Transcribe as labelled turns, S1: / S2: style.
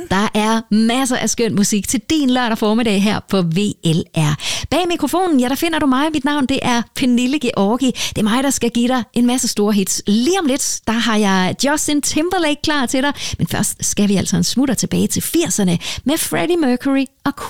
S1: Der er masser af skøn musik til din lørdag formiddag her på VLR. Bag mikrofonen, ja, der finder du mig. Mit navn, det er Pernille Georgi. Det er mig, der skal give dig en masse store hits. Lige om lidt, der har jeg Justin Timberlake klar til dig. Men først skal vi altså en smutter tilbage til 80'erne med Freddie Mercury og